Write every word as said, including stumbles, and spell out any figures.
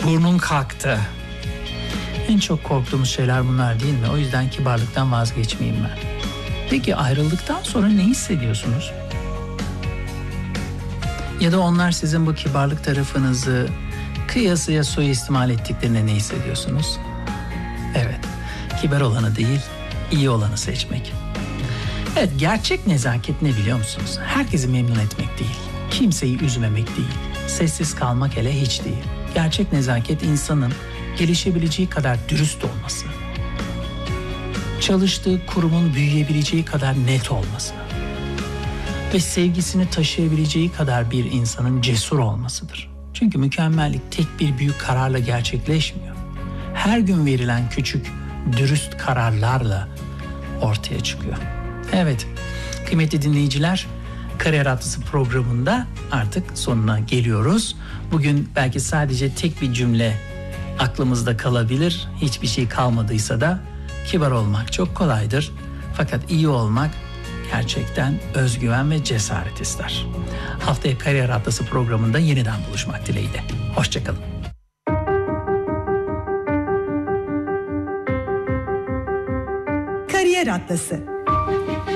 burnun kalktı. En çok korktuğumuz şeyler bunlar değil mi? O yüzden kibarlıktan vazgeçmeyeyim ben. Peki ayrıldıktan sonra ne hissediyorsunuz? Ya da onlar sizin bu kibarlık tarafınızı kıyasıya suistimal ettiklerinde ne hissediyorsunuz? Evet, kibar olanı değil, iyi olanı seçmek. Evet, gerçek nezaket ne biliyor musunuz? Herkesi memnun etmek değil, kimseyi üzmemek değil, sessiz kalmak hele hiç değil. Gerçek nezaket insanın gelişebileceği kadar dürüst olması, çalıştığı kurumun büyüyebileceği kadar net olması ve sevgisini taşıyabileceği kadar bir insanın cesur olmasıdır. Çünkü mükemmellik tek bir büyük kararla gerçekleşmiyor. Her gün verilen küçük, dürüst kararlarla ortaya çıkıyor. Evet, kıymetli dinleyiciler, Kariyer Atlısı programında artık sonuna geliyoruz. Bugün belki sadece tek bir cümle aklımızda kalabilir. Hiçbir şey kalmadıysa da kibar olmak çok kolaydır. Fakat iyi olmak gerçekten özgüven ve cesaret ister. Haftaya Kariyer Atlısı programında yeniden buluşmak dileğiyle. Hoşçakalın. Kariyer Atlası.